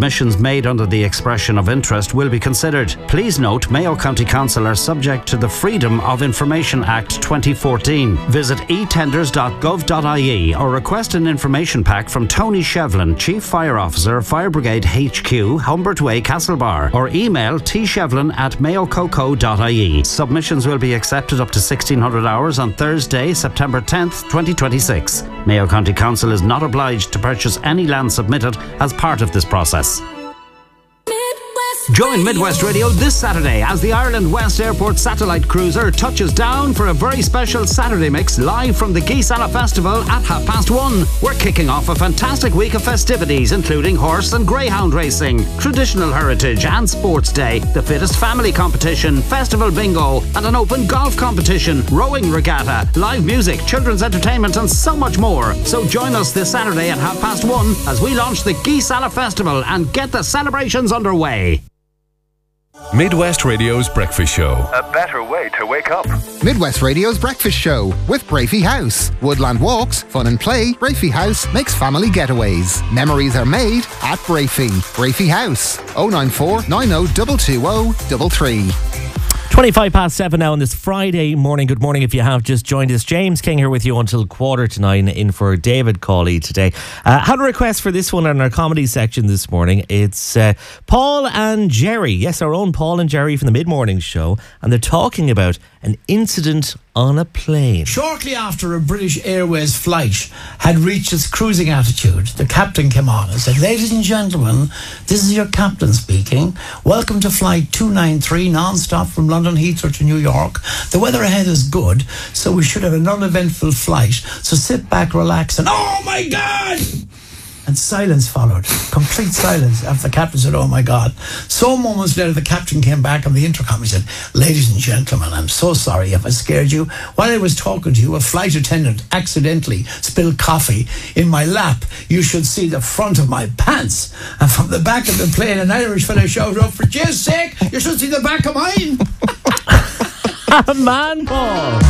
submissions made under the expression of interest will be considered. Please note, Mayo County Council are subject to the Freedom of Information Act 2014. Visit etenders.gov.ie or request an information pack from Tony Shevlin, Chief Fire Officer, Fire Brigade HQ, Humbert Way, Castlebar, or email tshevlin@mayococo.ie. Submissions will be accepted up to 1600 hours on Thursday, September 10th, 2026. Mayo County Council is not obliged to purchase any land submitted as part of this process. Join Midwest Radio this Saturday as the Ireland West Airport satellite cruiser touches down for a very special Saturday mix live from the Geesala Festival at 1:30. We're kicking off a fantastic week of festivities, including horse and greyhound racing, traditional heritage and sports day, the fittest family competition, festival bingo, and an open golf competition, rowing regatta, live music, children's entertainment, and so much more. So join us this Saturday at 1:30 as we launch the Geesala Festival and get the celebrations underway. Midwest Radio's Breakfast Show. A better way to wake up. Midwest Radio's Breakfast Show with Brafey House. Woodland walks, fun and play. Brafey House makes family getaways. Memories are made at Brafey. Brafey House. 094 90 220 33. 7:25 now on this Friday morning. Good morning if you have just joined us. James King here with you until 8:45 in for David Cawley today. Had a request for this one in our comedy section this morning. It's Paul and Jerry. Yes, our own Paul and Jerry from the Mid-Morning Show. And they're talking about an incident on a plane. Shortly after a British Airways flight had reached its cruising altitude, the captain came on and said, "Ladies and gentlemen, this is your captain speaking. Welcome to flight 293 non-stop from London Heathrow to New York. The weather ahead is good, so we should have an uneventful flight. So sit back, relax, and oh my God!" And silence followed. Complete silence after the captain said, "Oh my God." So moments later, the captain came back on the intercom. He said, "Ladies and gentlemen, I'm so sorry if I scared you. While I was talking to you, a flight attendant accidentally spilled coffee in my lap. You should see the front of my pants." And from the back of the plane, an Irish fellow shouted out, "For Jesus' sake, you should see the back of mine." Man, Paul.